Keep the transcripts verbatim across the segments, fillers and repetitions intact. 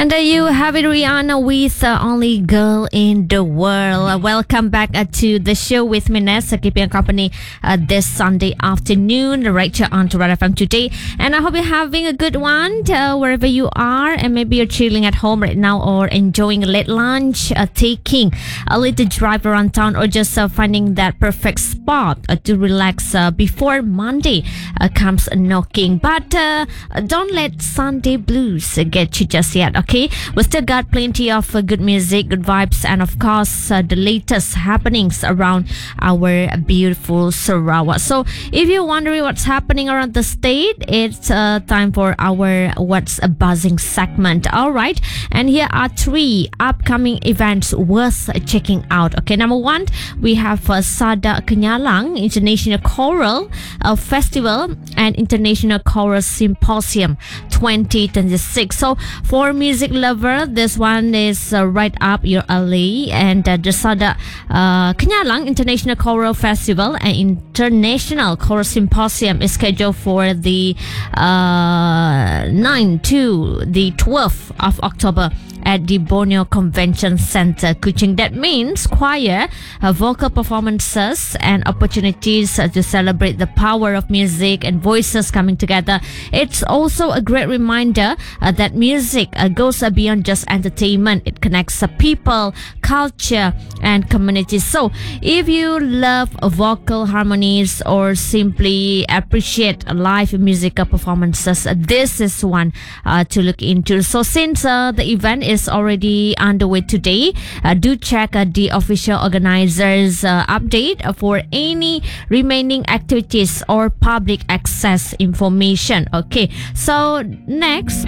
And uh, you have it, Rihanna, with the uh, only girl in the world. Uh, welcome back uh, to the show with me, Ness, uh, keeping company uh, this Sunday afternoon, right here on Toronto F M today. And I hope you're having a good one uh, wherever you are. And maybe you're chilling at home right now or enjoying a late lunch, uh, taking a little drive around town, or just uh, finding that perfect spot uh, to relax uh, before Monday uh, comes knocking. But uh, don't let Sunday blues uh, get you just yet. Okay, we still got plenty of uh, good music, good vibes, and of course uh, the latest happenings around our beautiful Sarawak. So if you're wondering what's happening around the state, it's uh, time for our What's a Buzzing segment. All right, and here are three upcoming events worth checking out. Okay, number one, we have uh, Sada Kenyalang International Choral uh, Festival and International Choral Symposium twenty twenty-six. So for music lover, this one is uh, right up your alley. And uh, the Sada uh, Kenyalang International Choral Festival and International Choral Symposium is scheduled for the uh, ninth to the twelfth of October at the Borneo Convention Center, Kuching. That means choir, uh, vocal performances, and opportunities uh, to celebrate the power of music and voices coming together. It's also a great reminder uh, that music uh, goes uh, beyond just entertainment. It connects uh, people, culture, and communities. So if you love vocal harmonies or simply appreciate live musical performances, uh, this is one uh, to look into. So since uh, the event is already underway today, uh, do check uh, the official organizers uh, update for any remaining activities or public access information. Okay, so next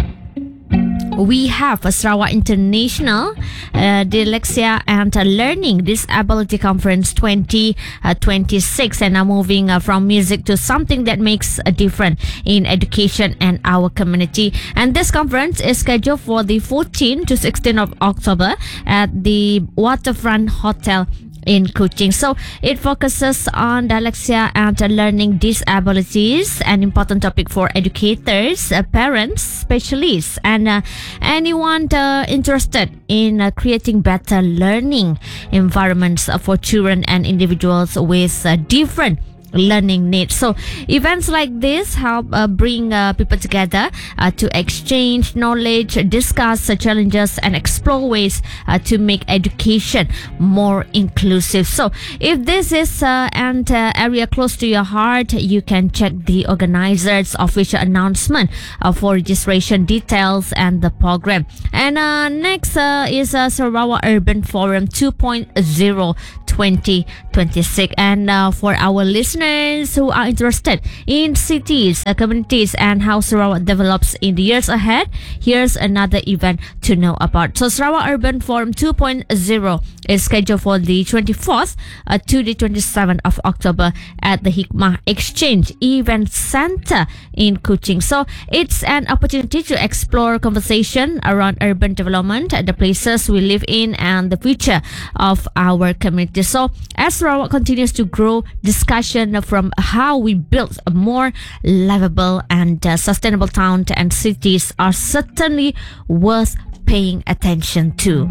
we have a Sarawak International uh, Dyslexia and uh, Learning Disability Conference twenty twenty-six, and now moving uh, from music to something that makes a difference in education and our community. And this conference is scheduled for the fourteenth to sixteenth of October at the Waterfront Hotel in Kuching. So it focuses on dyslexia and learning disabilities, an important topic for educators, uh, parents, specialists, and uh, anyone uh, interested in uh, creating better learning environments uh, for children and individuals with uh, different learning needs. So events like this help uh, bring uh, people together uh, to exchange knowledge, discuss uh, challenges, and explore ways uh, to make education more inclusive. So if this is uh, an uh, area close to your heart, you can check the organizers' official announcement uh, for registration details and the program. And uh, next uh, is uh, Sarawak Urban Forum two point oh twenty twenty-six. And uh, for our listeners who are interested in cities, uh, communities, and how Sarawak develops in the years ahead, here's another event to know about. So Sarawak Urban Forum two point oh is scheduled for the twenty-fourth uh, to the twenty-seventh of October at the Hikmah Exchange Event Center in Kuching. So it's an opportunity to explore conversation around urban development, the places we live in, and the future of our community. So as Sarawak continues to grow, discussion from how we build a more livable and uh, sustainable town and cities are certainly worth paying attention to.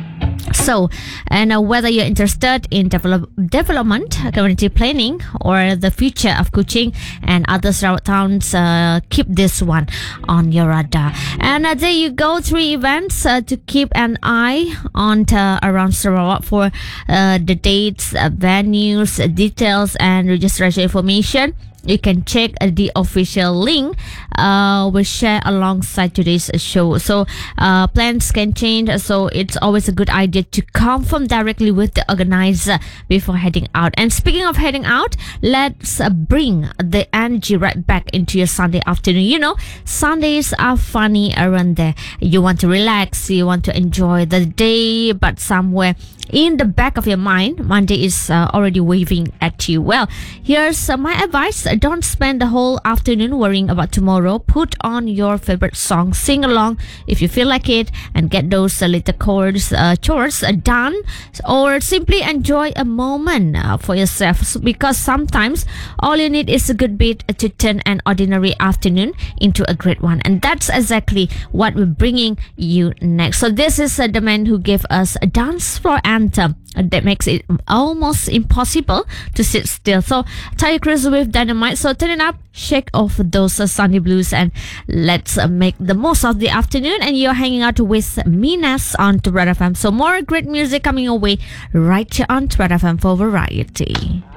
So, and uh, whether you're interested in develop, development, community planning, or the future of Kuching and other Sarawak towns, uh, keep this one on your radar. And uh, there you go, three events uh, to keep an eye on uh, around Sarawak for uh, the dates, uh, venues, uh, details, and registration information. You can check uh, the official link uh, we share alongside today's show. So uh, plans can change, so it's always a good idea to confirm directly with the organizer before heading out. And speaking of heading out, let's uh, bring the energy right back into your Sunday afternoon. You know, Sundays are funny around there. You want to relax, you want to enjoy the day, but somewhere in the back of your mind, Monday is uh, already waving at you. Well, here's uh, my advice. uh, don't spend the whole afternoon worrying about tomorrow. Put on your favorite song, sing along if you feel like it, and get those uh, little chords, uh, chores uh, done, or simply enjoy a moment uh, for yourself, so, because sometimes all you need is a good beat to turn an ordinary afternoon into a great one. And that's exactly what we're bringing you next. So this is uh, the man who gave us a dance floor anthem that makes it almost impossible to sit still. So Terry Crews with Dynamite. So turn it up, shake off those uh, sunny blues, and let's uh, make the most of the afternoon. And you're hanging out with Minas on Red F M. So more great music coming your way right here on Red F M for variety.